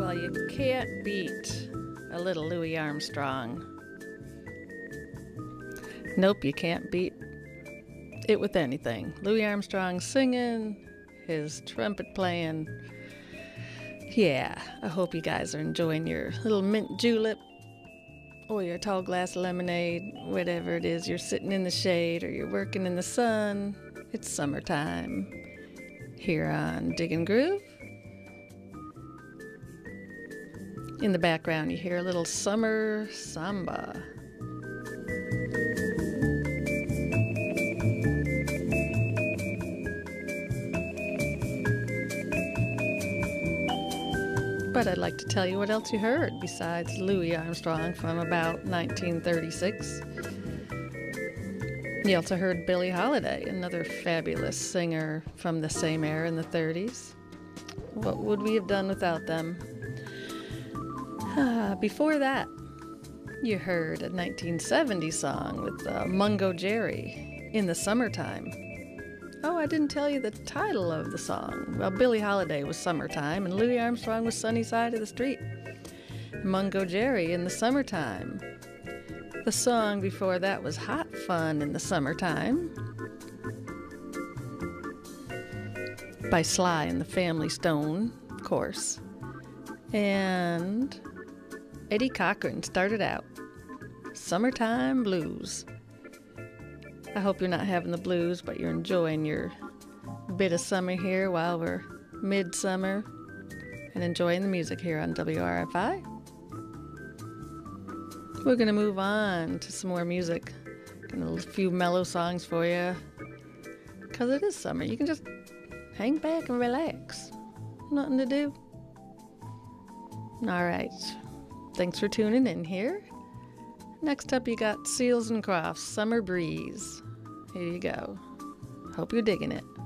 Well, you can't beat a little Louis Armstrong. Nope, you can't beat it with anything. Louis Armstrong singing, his trumpet playing. Yeah, I hope you guys are enjoying your little mint julep or your tall glass of lemonade, whatever it is. You're sitting in the shade or you're working in the sun. It's summertime here on Dig and Groove. In the background, you hear a little summer samba. But I'd like to tell you what else you heard besides Louis Armstrong from about 1936. You also heard Billie Holiday, another fabulous singer from the same era in the 30s. What would we have done without them? Before that, you heard a 1970 song with Mungo Jerry, In the Summertime. Oh, I didn't tell you the title of the song. Well, Billie Holiday was Summertime, and Louis Armstrong was Sunny Side of the Street. Mungo Jerry, In the Summertime. The song before that was Hot Fun in the Summertime by Sly and the Family Stone, of course. And Eddie Cochran started out Summertime Blues. I hope you're not having the blues, but you're enjoying your bit of summer here while we're midsummer and enjoying the music here on WRFI. We're going to move on to some more music. Got a few mellow songs for you. Because it is summer. You can just hang back and relax. Nothing to do. All right. Thanks for tuning in here. Next up, you got Seals and Crofts, Summer Breeze. Here you go. Hope you're digging it.